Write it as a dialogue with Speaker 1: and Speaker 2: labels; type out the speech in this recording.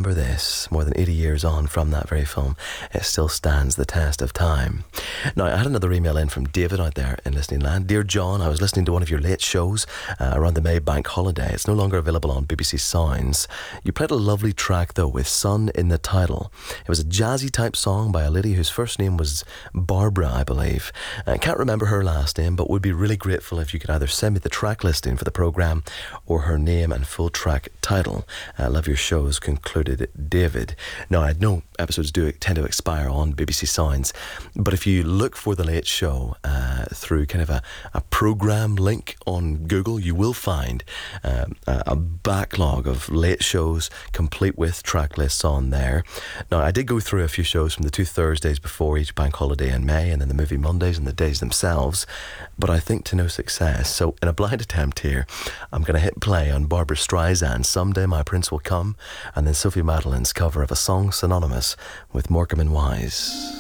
Speaker 1: remember this? More than 80 years on from that very film, it still stands the test of time. Now, I had another email in from David out there in listening land. Dear John, I was listening to one of your late shows around the May bank holiday. It's no longer available on BBC Sounds. You played a lovely track, though, with Sun in the title. It was a jazzy type song by a lady whose first name was Barbara, I believe. I can't remember her last name, but would be really grateful if you could either send me the track listing for the programme or her name and full track title. Love your shows, concluded David. Now, I know episodes do tend to expire on BBC Sounds, but if you look for The Late Show through kind of a programme link on Google, you will find a backlog of late shows complete with track lists on there. Now, I did go through a few shows from the 2 Thursdays before each bank holiday in May, and then the movie Mondays and the days themselves, but I think to no success. So in a blind attempt here, I'm going to hit play on Barbara Streisand's Someday My Prince Will Come, and then Sophie Madeleine's cover of a song synonymous with Morecambe and Wise.